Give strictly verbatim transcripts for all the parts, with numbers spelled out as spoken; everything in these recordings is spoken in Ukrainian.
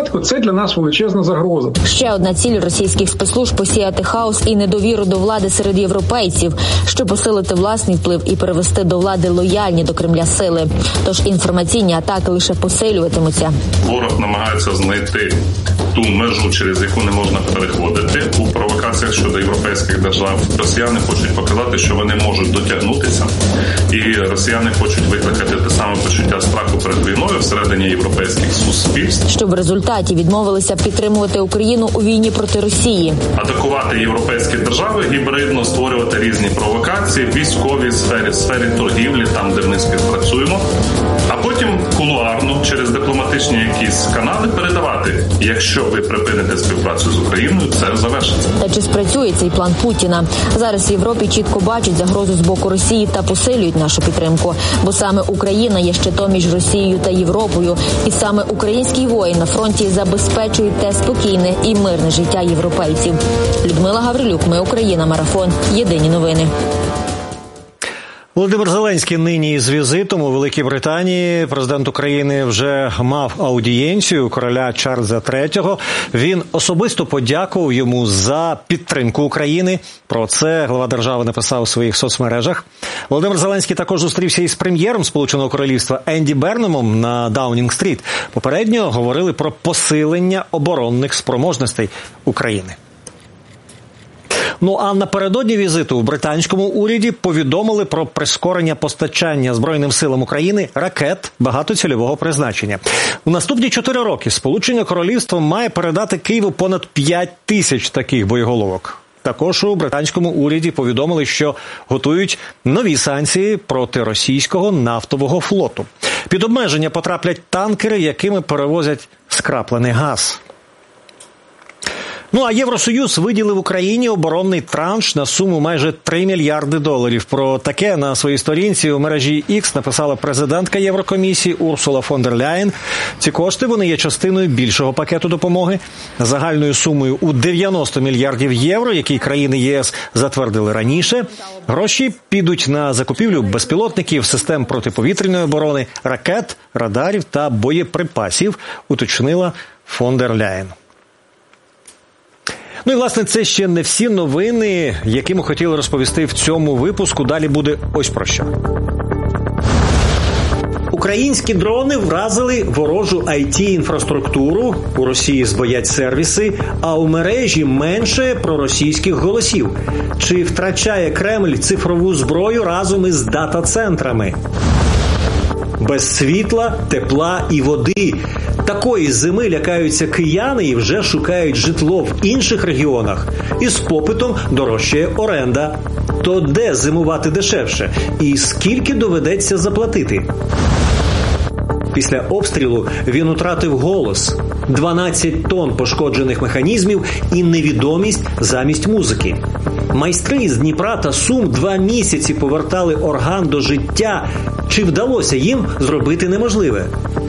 випадку це для нас величезна загроза. Ще одна ціль російських спецслужб – посіяти хаос і недовіру до влади серед європейців, щоб посилити власний вплив і привести до влади лояльні до Кремля сили. Тож інформаційні атаки лише посилюватимуться. Ворог намагається знайти ту межу, через яку не можна переходити у провокаціях щодо європейських держав. Росіяни хочуть показати, що вони можуть дотягнутися, і росіяни хочуть викликати те саме почуття страху перед війною всередині європейських суспільств. Щоб в результаті відмовилися підтримувати Україну у війні проти Росії. Атакувати європейські держави, гібридно створювати різні провокації в військовій сфері, сфері торгівлі, там, де ми співпрацюємо, а потім кулуарно, через дипломатичні якісь канали передавати, якщо ви припините співпрацю з Україною, це завершиться. Та чи спрацює цей план Путіна? Зараз в Європі чітко бачать загрозу з боку Росії та посилюють нашу підтримку. Бо саме Україна є щитом між Росією та Європою. І саме український воїн на фронті забезпечує те спокійне і мирне життя європейців. Людмила Гаврилюк, Ми Україна, Марафон. Єдині новини. Володимир Зеленський нині із візитом у Великій Британії. Президент України вже мав аудієнцію у короля Чарльза третього. Він особисто подякував йому за підтримку України. Про це глава держави написав у своїх соцмережах. Володимир Зеленський також зустрівся із прем'єром Сполученого Королівства Енді Берномом на Даунінг-стріт. Попередньо говорили про посилення оборонних спроможностей України. Ну а напередодні візиту у британському уряді повідомили про прискорення постачання Збройним силам України ракет багатоцільового призначення. У наступні чотири роки Сполучене Королівство має передати Києву понад п'ять тисяч таких боєголовок. Також у британському уряді повідомили, що готують нові санкції проти російського нафтового флоту. Під обмеження потраплять танкери, якими перевозять скраплений газ. Ну а Євросоюз виділив Україні оборонний транш на суму майже три мільярди доларів. Про таке на своїй сторінці у мережі X написала президентка Єврокомісії Урсула фон дер Ляєн. Ці кошти, вони є частиною більшого пакету допомоги загальною сумою у дев'яносто мільярдів євро, який країни ЄС затвердили раніше. Гроші підуть на закупівлю безпілотників, систем протиповітряної оборони, ракет, радарів та боєприпасів, уточнила фон дер Ляєн. Ну і, власне, це ще не всі новини, які ми хотіли розповісти в цьому випуску. Далі буде ось про що. Українські дрони вразили ворожу ай ті-інфраструктуру, у Росії збоять сервіси, а у мережі менше проросійських голосів. Чи втрачає Кремль цифрову зброю разом із дата-центрами? Без світла, тепла і води. Такої зими лякаються кияни і вже шукають житло в інших регіонах. Із попитом дорожчає оренда. То де зимувати дешевше? І скільки доведеться заплатити? Після обстрілу він втратив голос. дванадцять тонн пошкоджених механізмів і невідомість замість музики. Майстри з Дніпра та Сум два місяці повертали орган до життя. Чи вдалося їм зробити неможливе?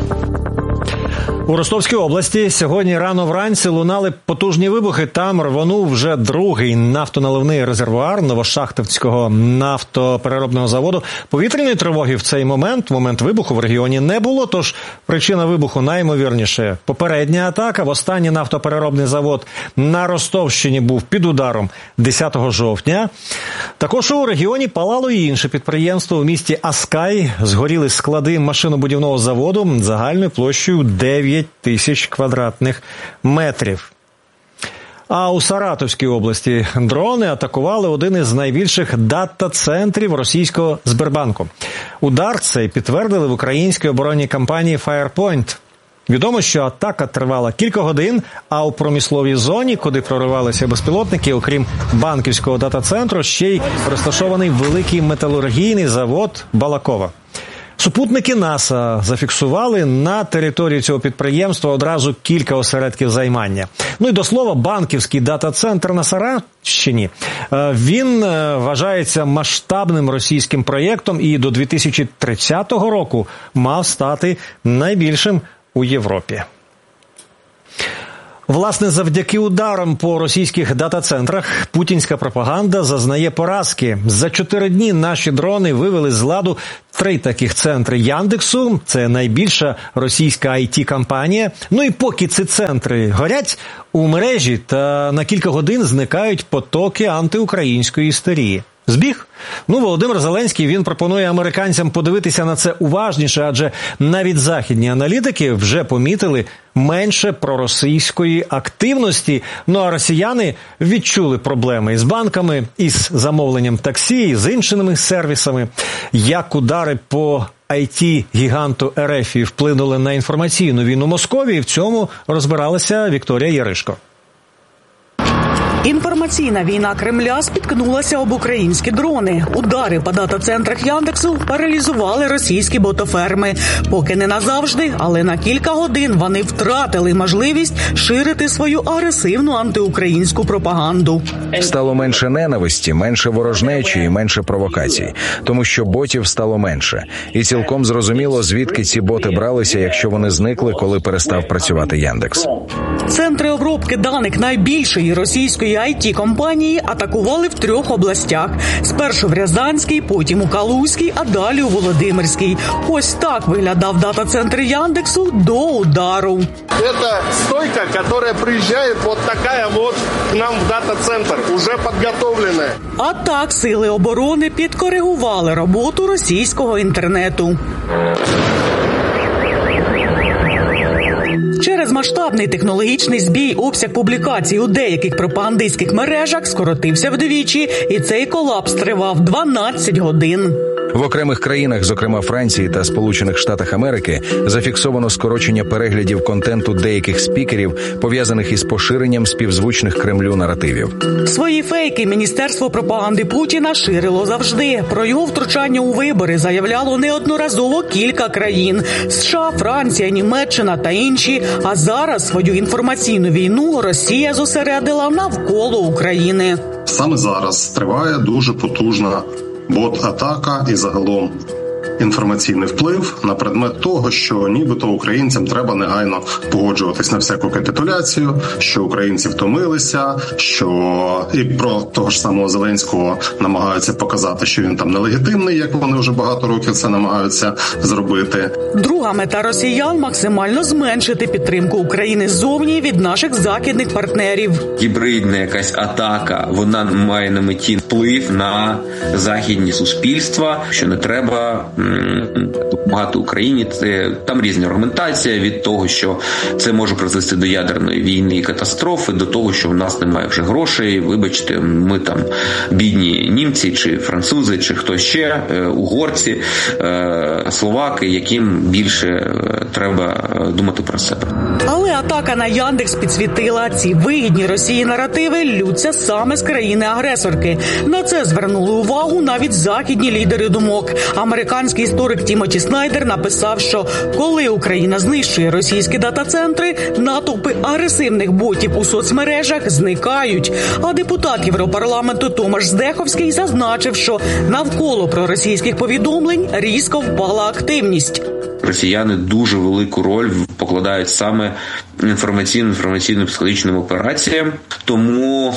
У Ростовській області сьогодні рано вранці лунали потужні вибухи. Там рвонув вже другий нафтоналивний резервуар Новошахтівського нафтопереробного заводу. Повітряної тривоги в цей момент, в момент вибуху, в регіоні не було, тож причина вибуху найімовірніше попередня атака. Востаннє нафтопереробний завод на Ростовщині був під ударом десятого жовтня. Також у регіоні палало і інше підприємство. У місті Аскай згоріли склади машинобудівного заводу загальною площею дев'ять тисяч квадратних метрів. А у Саратовській області дрони атакували один із найбільших дата-центрів російського Сбербанку. Удар цей підтвердили в українській оборонній компанії Firepoint. Відомо, що атака тривала кілька годин, а у промисловій зоні, куди проривалися безпілотники, окрім банківського дата-центру, ще й розташований великий металургійний завод «Балакова». Супутники НАСА зафіксували на території цього підприємства одразу кілька осередків займання. Ну і до слова, банківський дата-центр на Саратовщині, він вважається масштабним російським проєктом і до дві тисячі тридцятого року мав стати найбільшим у Європі. Власне, завдяки ударам по російських дата-центрах путінська пропаганда зазнає поразки. За чотири дні наші дрони вивели з ладу три таких центри Яндексу. Це найбільша російська ай ті-компанія. Ну і поки ці центри горять, у мережі та на кілька годин зникають потоки антиукраїнської істерії. Збіг? Ну, Володимир Зеленський, він пропонує американцям подивитися на це уважніше, адже навіть західні аналітики вже помітили менше проросійської активності. Ну, а росіяни відчули проблеми із банками, із замовленням таксі, з іншими сервісами. Як удари по ай ті-гіганту РФ вплинули на інформаційну війну Московії, в цьому розбиралася Вікторія Яришко. Інформаційна війна Кремля спіткнулася об українські дрони. Удари по дата-центрах Яндексу паралізували російські ботоферми. Поки не назавжди, але на кілька годин вони втратили можливість ширити свою агресивну антиукраїнську пропаганду. Стало менше ненависті, менше ворожнечі і менше провокацій. Тому що ботів стало менше. І цілком зрозуміло, звідки ці боти бралися, якщо вони зникли, коли перестав працювати Яндекс. Центри обробки даних найбільшої російської ай ті-компанії атакували в трьох областях. Спершу в Рязанській, потім у Калузькій, а далі у Володимирській. Ось так виглядав дата-центр Яндексу до удару. Це стойка, яка приїжджає вот така вот к нам в дата-центр, уже підготовлена. А так сили оборони підкоригували роботу російського інтернету. Через масштабний технологічний збій обсяг публікацій у деяких пропагандистських мережах скоротився вдвічі, і цей колапс тривав дванадцять годин. В окремих країнах, зокрема Франції та Сполучених Штатах Америки, зафіксовано скорочення переглядів контенту деяких спікерів, пов'язаних із поширенням співзвучних Кремлю наративів. Свої фейки Міністерство пропаганди Путіна ширило завжди. Про його втручання у вибори заявляло неодноразово кілька країн – США, Франція, Німеччина та інші. А зараз свою інформаційну війну Росія зосередила навколо України. Саме зараз триває дуже потужна бот-атака і загалом інформаційний вплив на предмет того, що нібито українцям треба негайно погоджуватись на всяку капітуляцію, що українці втомилися, що і про того ж самого Зеленського намагаються показати, що він там нелегітимний, як вони вже багато років це намагаються зробити. Друга мета росіян – максимально зменшити підтримку України ззовні від наших західних партнерів. Гібридна якась атака, вона має на меті вплив на західні суспільства, що не треба допомагати Україні. Там різні аргументація від того, що це може призвести до ядерної війни і катастрофи, до того, що в нас немає вже грошей, вибачте, ми там бідні німці, чи французи, чи хто ще, угорці, словаки, яким більше треба думати про себе. Але атака на Яндекс підсвітила, ці вигідні Росії наративи лються саме з країни-агресорки. На це звернули увагу навіть західні лідери думок. Американський історик Тімоті Снайдер написав, що коли Україна знищує російські дата-центри, натовпи агресивних ботів у соцмережах зникають. А депутат Європарламенту Томаш Здеховський зазначив, що навколо проросійських повідомлень різко впала активність. Росіяни дуже велику роль покладають саме інформаційно-інформаційно-психологічним операціям. Тому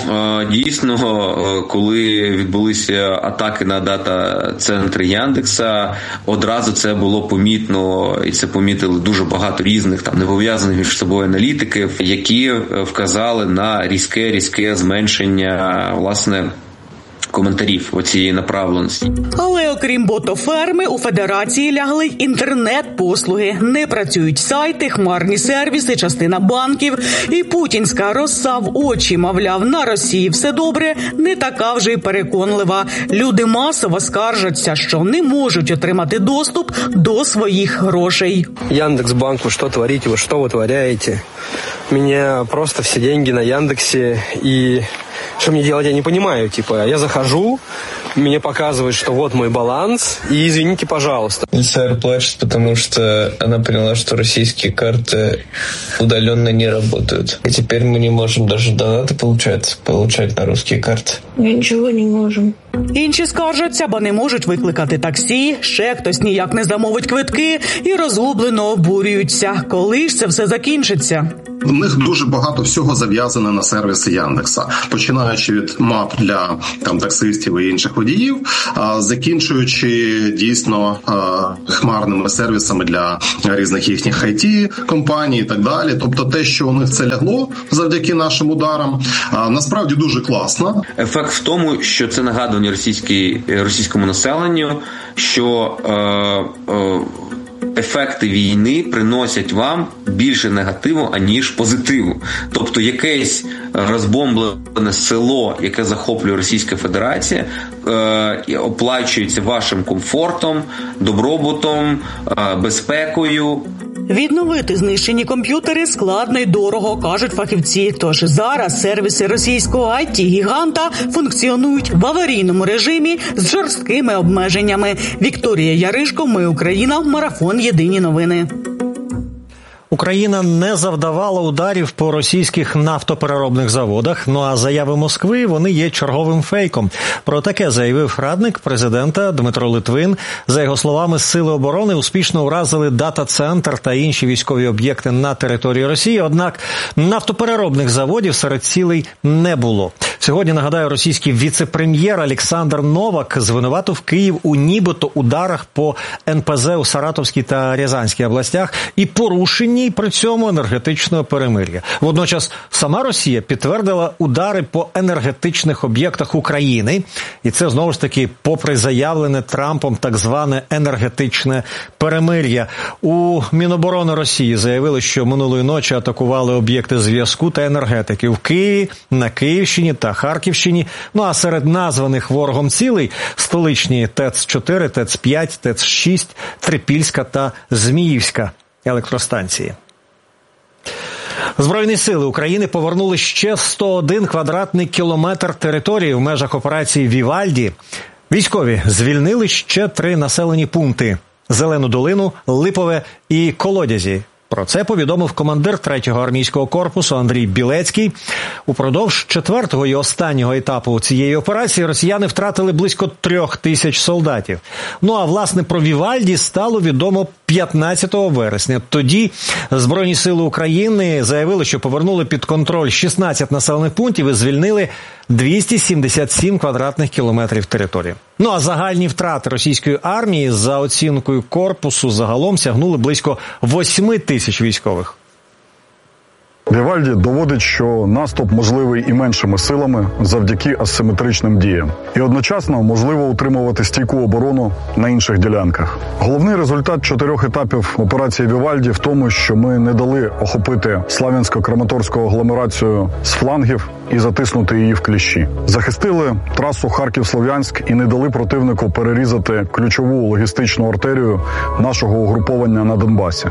дійсно, коли відбулися атаки на дата-центри Яндекса, одразу це було помітно, і це помітили дуже багато різних там непов'язаних між собою аналітиків, які вказали на різке-різке зменшення, власне, коментарів оцієї направленості. Але окрім ботоферми, у Федерації лягли й інтернет-послуги. Не працюють сайти, хмарні сервіси, частина банків. І путінська роса в очі, мовляв, на Росії все добре, не така вже й переконлива. Люди масово скаржаться, що не можуть отримати доступ до своїх грошей. Яндекс.Банку, що творите, ви що витворяєте? У мене просто всі деньги на Яндексі, і что мне делать, я не понимаю. Типа, я захожу, мне показывают, что вот мой баланс, и извините, пожалуйста. СССР плачет, потому что она поняла, что российские карты удаленно не работают. И теперь мы не можем даже донаты получать, получать на русские карты. Нічого не можемо. Інші скаржаться, бо не можуть викликати таксі, ще хтось ніяк не замовить квитки і розгублено обурюються. Коли ж це все закінчиться? У них дуже багато всього зав'язане на сервіси Яндекса, починаючи від мап для там таксистів і інших водіїв, а закінчуючи дійсно хмарними сервісами для різних їхніх ай ті-компаній і так далі. Тобто те, що у них це лягло завдяки нашим ударам, насправді дуже класно. Ефект в тому, що це нагадування російській, російському населенню, що е, е, ефекти війни приносять вам більше негативу, аніж позитиву. Тобто якесь розбомблене село, яке захоплює Російська Федерація, е, оплачується вашим комфортом, добробутом, е, безпекою. Відновити знищені комп'ютери складно й дорого, кажуть фахівці. Тож зараз сервіси російського ай ті-гіганта функціонують в аварійному режимі з жорсткими обмеженнями. Вікторія Яришко, Ми Україна, Марафон Єдині новини. Україна не завдавала ударів по російських нафтопереробних заводах, ну а заяви Москви, вони є черговим фейком. Про таке заявив радник президента Дмитро Литвин. За його словами, сили оборони успішно уразили дата-центр та інші військові об'єкти на території Росії, однак нафтопереробних заводів серед цілей не було. Сьогодні, нагадаю, російський віце-прем'єр Олександр Новак звинуватив Київ у нібито ударах по ен пе зе у Саратовській та Рязанській областях і порушенні при цьому енергетичного перемир'я. Водночас сама Росія підтвердила удари по енергетичних об'єктах України. І це, знову ж таки, попри заявлене Трампом так зване енергетичне перемир'я. У Міноборони Росії заявили, що минулої ночі атакували об'єкти зв'язку та енергетики в Києві, на Київщині та Харківщині. Ну а серед названих ворогом цілей столичні ТЕЦ чотири, ТЕЦ п'ять, ТЕЦ шість, Трипільська та Зміївська електростанції. Збройні сили України повернули ще сто один квадратний кілометр території в межах операції «Вівальді». Військові звільнили ще три населені пункти – Зелену долину, Липове і Колодязі. Про це повідомив командир третього армійського корпусу Андрій Білецький. Упродовж четвертого і останнього етапу цієї операції росіяни втратили близько трьох тисяч солдатів. Ну а власне про Вівальді стало відомо п'ятнадцятого вересня. Тоді Збройні сили України заявили, що повернули під контроль шістнадцять населених пунктів і звільнили двісті сімдесят сім квадратних кілометрів території. Ну а загальні втрати російської армії за оцінкою корпусу загалом сягнули близько восьми тисяч військових. Вівальді доводить, що наступ можливий і меншими силами завдяки асиметричним діям. І одночасно можливо утримувати стійку оборону на інших ділянках. Головний результат чотирьох етапів операції Вівальді в тому, що ми не дали охопити Слав'янсько-Краматорську агломерацію з флангів і затиснути її в кліщі. Захистили трасу Харків-Слов'янськ і не дали противнику перерізати ключову логістичну артерію нашого угруповання на Донбасі.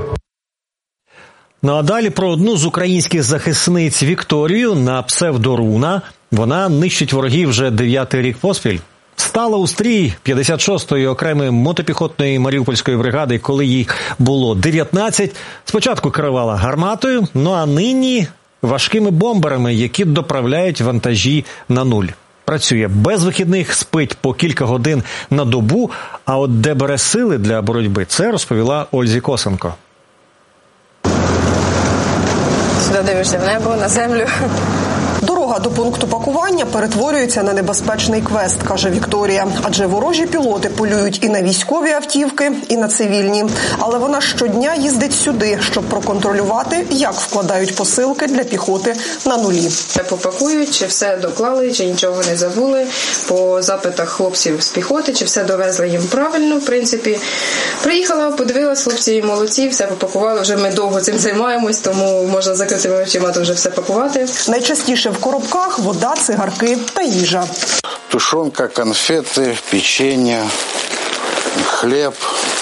Ну а далі про одну з українських захисниць Вікторію на псевдоруна. Вона нищить ворогів вже дев'ятий рік поспіль. Стала у стрій п'ятдесят шостої окремої мотопіхотної Маріупольської бригади, коли їй було дев'ятнадцять. Спочатку керувала гарматою, ну а нині важкими бомберами, які доправляють вантажі на нуль. Працює без вихідних, спить по кілька годин на добу, а от де бере сили для боротьби, це розповіла Ользі Косенко. Сюди дивишся в небо, на землю. Дорога до пункту пакування перетворюється на небезпечний квест, каже Вікторія. Адже ворожі пілоти полюють і на військові автівки, і на цивільні. Але вона щодня їздить сюди, щоб проконтролювати, як вкладають посилки для піхоти на нулі. Попакують, чи все доклали, чи нічого не забули. По запитах хлопців з піхоти, чи все довезли їм правильно, в принципі. Приїхала, подивилась, хлопці молодці, все попакували. Вже ми довго цим займаємось, тому можна закритими очима вже все пакувати. Найчастіше в коробках вода, цигарки та їжа. Тушонка, конфети, печення, хліб,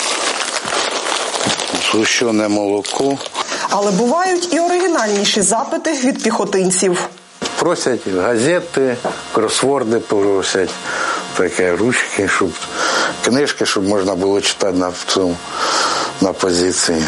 згущене молоко. Але бувають і оригінальніші запити від піхотинців. Просять газети, кросворди просять, такі ручки, щоб книжки, щоб можна було читати на, на позиції.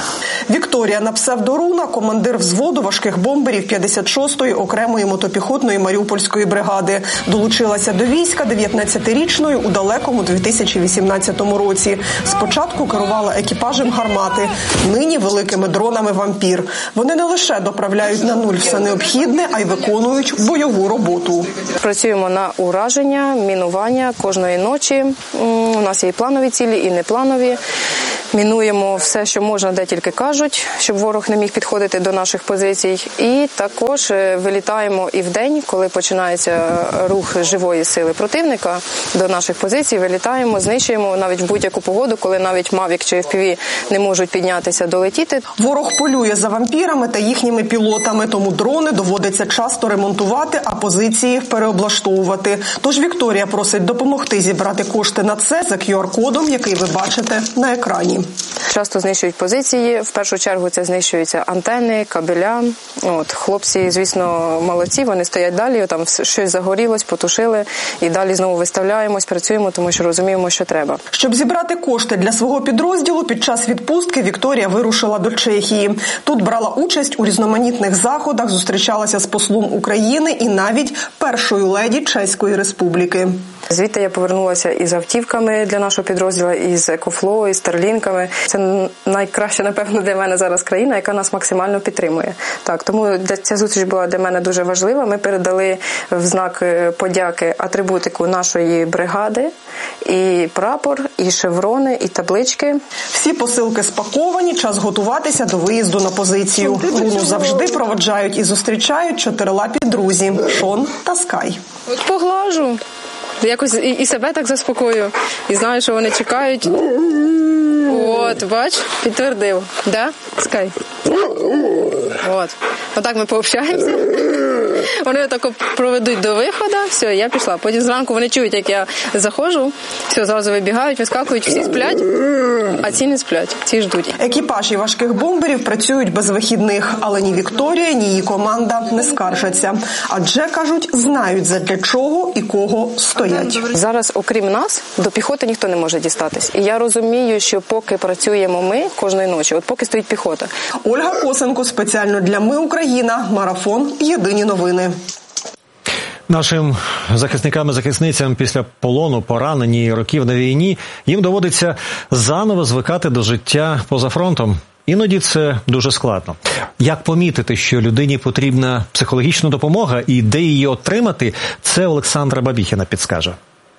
Вікторія на псевдоруна – командир взводу важких бомберів п'ятдесят шостої окремої мотопіхотної Маріупольської бригади. Долучилася до війська дев'ятнадцятирічною у далекому дві тисячі вісімнадцятому році. Спочатку керувала екіпажем гармати, нині великими дронами «Вампір». Вони не лише доправляють на нуль все необхідне, а й виконують бойову роботу. Працюємо на ураження, мінування кожної ночі. У нас є і планові цілі, і непланові. Мінуємо все, що можна, де тільки кажуть, щоб ворог не міг підходити до наших позицій. І також вилітаємо і вдень, коли починається рух живої сили противника до наших позицій, вилітаємо, знищуємо навіть в будь-яку погоду, коли навіть Мавік чи еф пі ві не можуть піднятися, долетіти. Ворог полює за вампірами та їхніми пілотами, тому дрони доводиться часто ремонтувати, а позиції переоблаштовувати. Тож Вікторія просить допомогти зібрати кошти на це за кю ар-кодом, який ви бачите на екрані. Часто знищують позиції, в першу чергу це знищуються антени, кабеля. От, хлопці, звісно, молодці, вони стоять далі, там щось загорілось, потушили і далі знову виставляємось, працюємо, тому що розуміємо, що треба. Щоб зібрати кошти для свого підрозділу, під час відпустки Вікторія вирушила до Чехії. Тут брала участь у різноманітних заходах, зустрічалася з послом України і навіть першою леді Чеської Республіки. Звідти я повернулася із автівками для нашого підрозділу, із Екофло, із Старлінками. Це найкраща, напевно, для мене зараз країна, яка нас максимально підтримує. Так, тому ця зустріч була для мене дуже важлива. Ми передали в знак подяки атрибутику нашої бригади, і прапор, і шеврони, і таблички. Всі посилки спаковані, час готуватися до виїзду на позицію. Луну завжди проводжають і зустрічають чотирилапі друзі – Шон та Скай. От поглажу. Якось і, і себе так заспокою. І знаю, що вони чекають. От, бач, підтвердив. Да, Скай? От. Отак ми пообщаємося. Вони отако проведуть до виходу, все, я пішла. Потім зранку вони чують, як я заходжу, все, зразу вибігають, вискакують, всі сплять, а ці не сплять, ці ждуть. Екіпажі важких бомберів працюють без вихідних, але ні Вікторія, ні її команда не скаржаться. Адже, кажуть, знають, задля чого і кого стоять. Зараз, окрім нас, до піхоти ніхто не може дістатись. І я розумію, що поки працюємо ми кожної ночі, от поки стоїть піхота. Ольга Косенко, спеціально для «Ми Україна», Марафон, Єдині новини. Нашим захисникам і захисницям після полону, поранені і років на війні, їм доводиться заново звикати до життя поза фронтом. Іноді це дуже складно. Як помітити, що людині потрібна психологічна допомога і де її отримати, це Олександра Бабіхіна підскаже.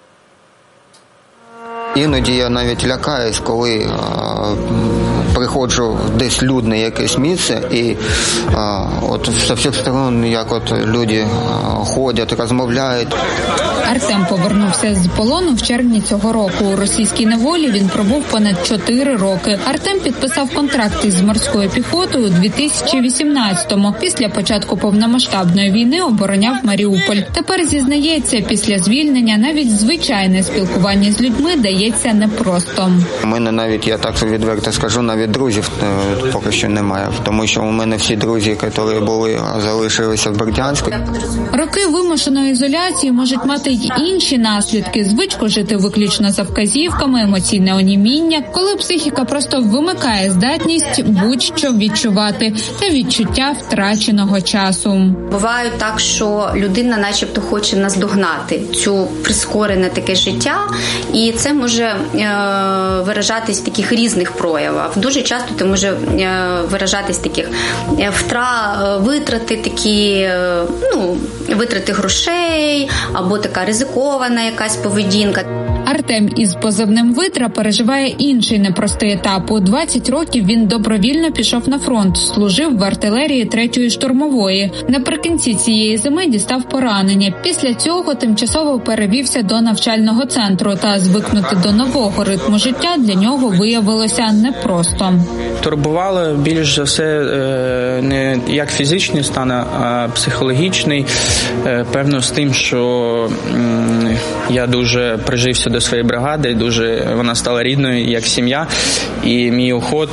Іноді я навіть лякаюсь, коли а, приходжу в десь людне якесь місце і а, от з всіх сторон, як от люди а, ходять, розмовляють. Артем повернувся з полону в червні цього року. У російській неволі він пробув понад чотири роки. Артем підписав контракт із морською піхотою у дві тисячі вісімнадцятому. Після початку повномасштабної війни обороняв Маріуполь. Тепер зізнається, після звільнення навіть звичайне спілкування з людьми дається непросто. У мене навіть, я так відверто скажу, навіть друзів поки що немає. Тому що у мене всі друзі, які були, залишилися в Бердянську. Роки вимушеної ізоляції можуть мати й інші наслідки. Звичку жити виключно за вказівками, емоційне оніміння, коли психіка просто вимикає здатність будь-що відчувати та відчуття втраченого часу. Буває так, що людина начебто хоче наздогнати цю прискорене таке життя, і це може е, виражатись в таких різних проявах. Дуже часто це може е, виражатись в таких е, втра, е, витрати такі, е, ну, витрати грошей, або така ризикована якась поведінка. Артем із позивним «Витра» переживає інший непростий етап. У двадцять років він добровільно пішов на фронт, служив в артилерії третьої штурмової. Наприкінці цієї зими дістав поранення. Після цього тимчасово перевівся до навчального центру, та звикнути до нового ритму життя для нього виявилося непросто. Турбувало більш за все не як фізичний стан, а психологічний. Певно, з тим, що я дуже прижився до своєї бригади, дуже вона стала рідною, як сім'я. І мій уход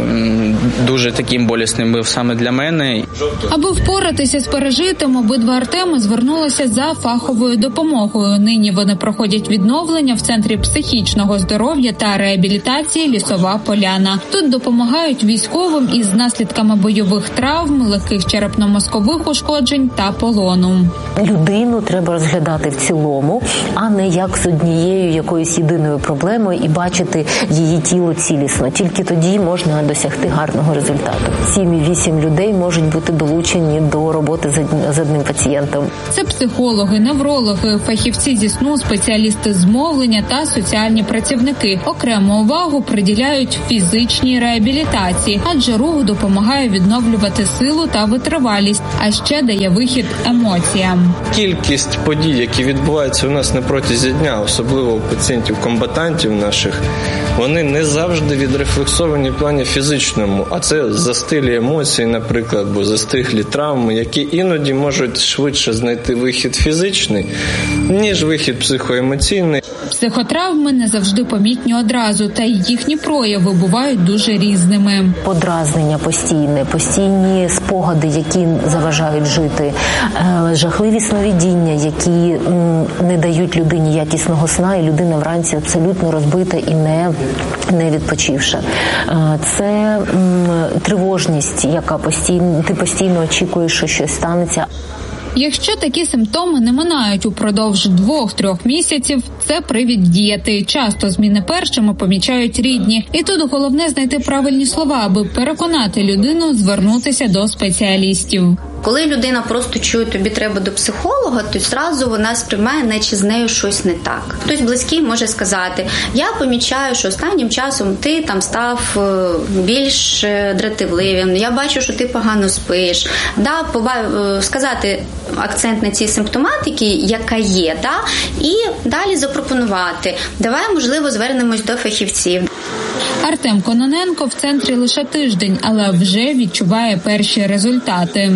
дуже таким болісним був саме для мене. Аби впоратися з пережитим, обидва Артеми звернулися за фаховою допомогою. Нині вони проходять відновлення в Центрі психічного здоров'я та реабілітації «Лісова поляна». Тут допомагають військовим із наслідками бойових травм, легких черепно-мозкових ушкоджень та полону. Людину треба розглядати в цілому, а не як з однією якоюсь єдиною проблемою і бачити її тіло цілісно. Тільки тоді можна досягти гарного результату. сім-вісім людей можуть бути долучені до роботи з одним пацієнтом. Це психологи, неврологи, фахівці зі сну, спеціалісти з мовлення та соціальні працівники. Окрему увагу приділяють фізичній реабілітації, адже рух допомагає відновлювати силу та витривалість, а ще дає вихід емоціям. Кількість подій, які відбуваються у нас на протязі дня, особливо у пацієнтів-комбатантів наших, вони не завжди відрефлексовані в плані фізичному, а це застиглі емоції, наприклад, або застиглі травми, які іноді можуть швидше знайти вихід фізичний, ніж вихід психоемоційний. Психотравми не завжди помітні одразу, та й їхні прояви бувають дуже різними. Подразнення постійне, постійні спогади, які заважають жити, жахливі сновидіння, які не дають людині якісного сна, і людина вранці абсолютно розбита і не, не відпочивша. Це тривожність, яка постійно, ти постійно очікуєш, що щось станеться. Якщо такі симптоми не минають упродовж двох-трьох місяців, це привід діяти. Часто зміни першими помічають рідні. І тут головне знайти правильні слова, аби переконати людину звернутися до спеціалістів. Коли людина просто чує, тобі треба до психолога, то зразу вона сприймає, наче з нею щось не так. Хтось близький може сказати, я помічаю, що останнім часом ти там став більш дратівливим, я бачу, що ти погано спиш. Да, поба- сказати акцент на цій симптоматиці, яка є, да, і далі запропонувати. Давай, можливо, звернемось до фахівців. Артем Кононенко в центрі лише тиждень, але вже відчуває перші результати.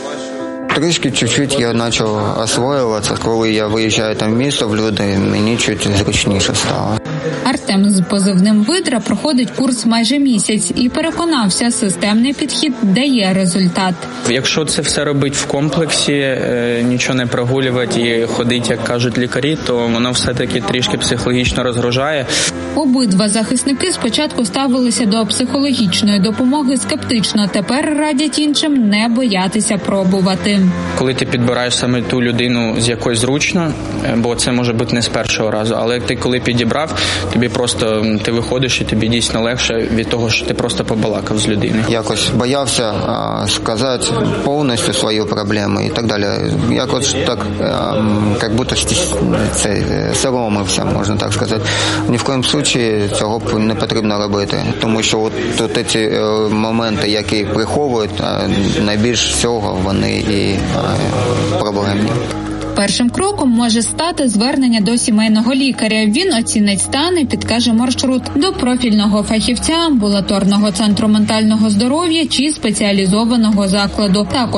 Трішки чуть-чуть я почав освоюватися, коли я виїжджаю там в місто в люди, мені чуть зручніше стало. Артем з позивним «Видра» проходить курс майже місяць і переконався, системний підхід дає результат. Якщо це все робить в комплексі, нічого не прогулювати і ходить, як кажуть лікарі, то воно все-таки трішки психологічно розгружає. Обидва захисники спочатку ставилися до психологічної допомоги скептично, тепер радять іншим не боятися пробувати. Коли ти підбираєш саме ту людину, з якою зручно, бо це може бути не з першого разу, але ти коли підібрав, тобі просто, ти виходиш і тобі дійсно легше від того, що ти просто побалакав з людиною. Якось боявся а, сказати повністю свою проблему і так далі. Якось так, а, як будто це соромився, можна так сказати. Ні в коєму случаї цього не потрібно робити, тому що от, от ці моменти, які приховують, найбільш всього вони і а, проблемні. Першим кроком може стати звернення до сімейного лікаря. Він оцінить стан і підкаже маршрут до профільного фахівця, амбулаторного центру ментального здоров'я чи спеціалізованого закладу. Також